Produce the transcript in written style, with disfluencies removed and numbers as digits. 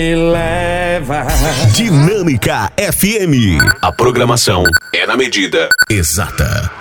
Me leva. Dinâmica FM. A programação é na medida exata.